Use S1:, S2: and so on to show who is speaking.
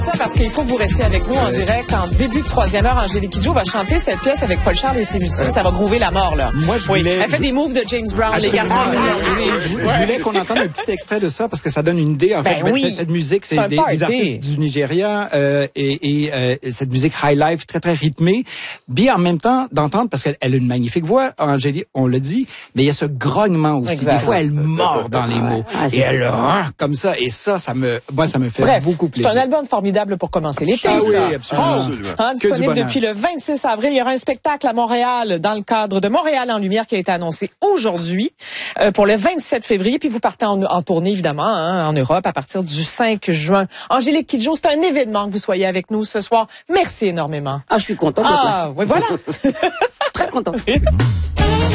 S1: Ça parce qu'il faut que vous restiez avec nous en direct. En début de troisième heure, Angélique Kidjo va chanter cette pièce avec Paul Charles et ses musiciens. Ça va groover la mort, là.
S2: Moi, je voulais...
S1: Elle fait des moves de James Brown, les garçons.
S2: Je voulais qu'on entende un petit extrait de ça parce que ça donne une idée. En fait, cette musique, c'est des artistes du Nigeria et cette musique high life très, très rythmée. Bien en même temps d'entendre, parce qu'elle a une magnifique voix, Angélique, on le dit, mais il y a ce grognement aussi.
S1: Exact.
S2: Des fois, elle mord dans les mots. Et elle comme ça. Et ça me fait beaucoup plaisir.
S1: C'est un album formidable pour commencer l'été, ça.
S2: Oui, absolument.
S1: Disponible depuis le 26 avril. Il y aura un spectacle à Montréal dans le cadre de Montréal en Lumière qui a été annoncé aujourd'hui pour le 27 février. Puis vous partez en tournée, évidemment, en Europe à partir du 5 juin. Angélique Kidjo, c'est un événement que vous soyez avec nous ce soir. Merci énormément.
S3: Ah, je suis contente.
S1: Ah, oui, voilà.
S3: Très contente.